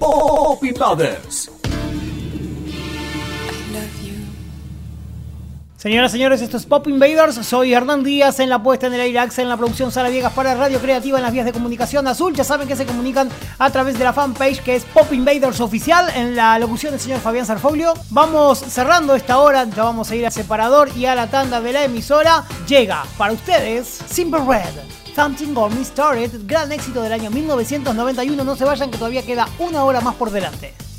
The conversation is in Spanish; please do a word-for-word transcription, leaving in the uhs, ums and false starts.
Pop Invaders. Señoras y señores, esto es Pop Invaders. Soy Hernán Díaz en la puesta en el aire, Axel en la producción, Sara Viegas para Radio Creativa en las vías de comunicación azul. Ya saben que se comunican a través de la fanpage que es Pop Invaders Oficial. En la locución del señor Fabián Sarfoglio. Vamos cerrando esta hora, ya vamos a ir al separador y a la tanda de la emisora. Llega para ustedes Simple Red, Something Got Me Started, gran éxito del año mil novecientos noventa y uno. No se vayan que todavía queda una hora más por delante.